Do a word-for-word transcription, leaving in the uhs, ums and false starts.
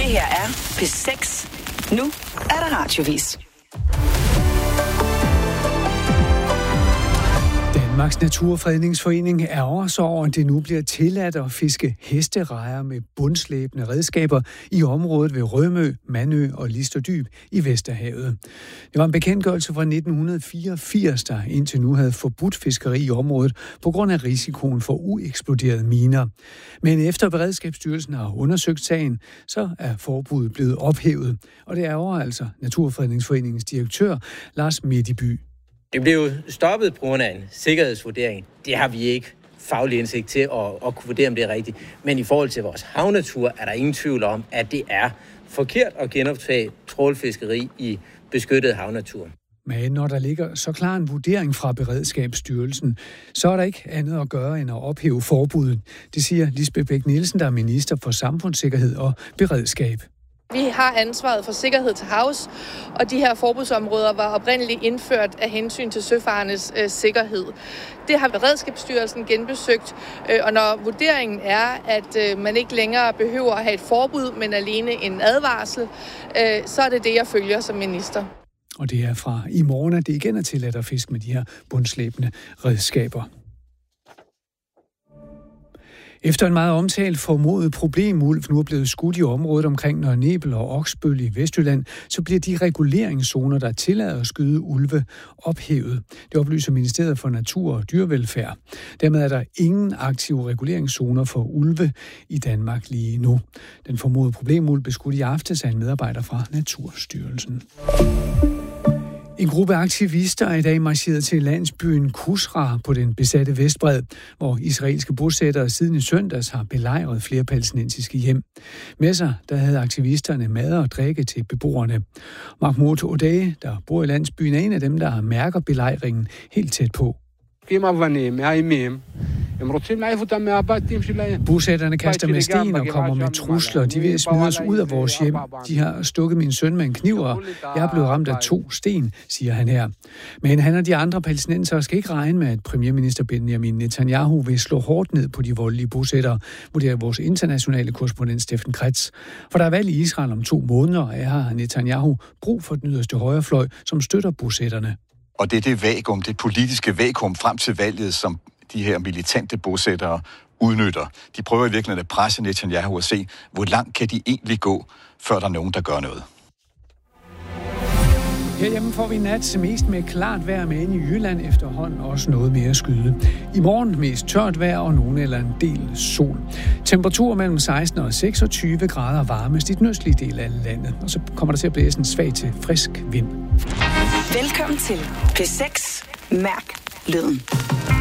her er P seks. Nu er der radiovis. Danmarks Naturfredningsforening er også over, at det nu bliver tilladt at fiske hesterejer med bundslæbende redskaber i området ved Rømø, Mandø og Listerdyb i Vesterhavet. Det var en bekendtgørelse fra nitten fireogfirs, der indtil nu havde forbudt fiskeri i området på grund af risikoen for ueksploderede miner. Men efter Beredskabsstyrelsen har undersøgt sagen, så er forbuddet blevet ophævet. Og det er over altså Naturfredningsforeningens direktør, Lars Midtby. Det blev jo stoppet på grund af en sikkerhedsvurdering. Det har vi ikke faglig indsigt til at, at kunne vurdere, om det er rigtigt. Men i forhold til vores havnatur er der ingen tvivl om, at det er forkert at genoptage trawlfiskeri i beskyttet havnatur. Men når der ligger så klar en vurdering fra Beredskabsstyrelsen, så er der ikke andet at gøre end at ophæve forbuddet. Det siger Lisbeth Bech-Nielsen, der er minister for samfundssikkerhed og beredskab. Vi har ansvaret for sikkerhed til havs, og de her forbudsområder var oprindeligt indført af hensyn til søfarernes øh, sikkerhed. Det har Beredskabsstyrelsen genbesøgt, øh, og når vurderingen er, at øh, man ikke længere behøver at have et forbud, men alene en advarsel, øh, så er det det, jeg følger som minister. Og det er fra i morgen, at det igen er tilladt at fiske med de her bundslæbende redskaber. Efter en meget omtalt formodet problemulv nu er blevet skudt i området omkring Nørre Nebel og Oksbøl i Vestjylland, så bliver de reguleringszoner, der tillader at skyde ulve, ophævet. Det oplyser Ministeriet for Natur og Dyrevelfærd. Dermed er der ingen aktive reguleringszoner for ulve i Danmark lige nu. Den formodede problemulv blev skudt i aftes af en medarbejder fra Naturstyrelsen. En gruppe aktivister er i dag marcheret til landsbyen Kusra på den besatte Vestbred, hvor israelske bosættere siden i søndags har belejret flere palæstinensiske hjem. Med sig der havde aktivisterne mad og drikke til beboerne. Mahmoud Odeh, der bor i landsbyen, er en af dem, der mærker belejringen helt tæt på. Bosætterne kaster med sten og kommer med trusler. De vil smide os ud af vores hjem. De har stukket min søn med en kniv, og jeg er blevet ramt af to sten, siger han her. Men han og de andre palæstinensere skal ikke regne med, at premierminister Benjamin Netanyahu vil slå hårdt ned på de voldelige bosættere, vurderer vores internationale korrespondent Steffen Kretz. For der er valg i Israel om to måneder, og her har Netanyahu brug for den yderste højrefløj, som støtter bosætterne. Og det er det vakuum, det politiske vakuum frem til valget, som de her militante bosættere udnytter. De prøver i virkeligheden at presse Netanyahu og se, hvor langt kan de egentlig gå, før der er nogen, der gør noget. Herhjemme får vi nat mest med klart vejr, med ind i Jylland efterhånden også noget mere skyde. I morgen mest tørt vejr og nogen eller en del sol. Temperatur mellem seksten og seksogtyve grader varmest i den østlige del af landet. Og så kommer der til at blæse en svag til frisk vind. Velkommen til P seks. Mærk lyden.